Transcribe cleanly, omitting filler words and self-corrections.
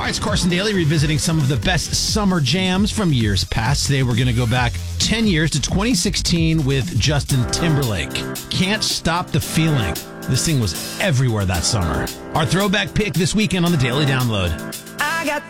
All right, it's Carson Daly revisiting some of the best summer jams from years past. Today we're going to go back 10 years to 2016 with Justin Timberlake. Can't Stop the Feeling. This thing was everywhere that summer. Our throwback pick this weekend on the Daily Download. I got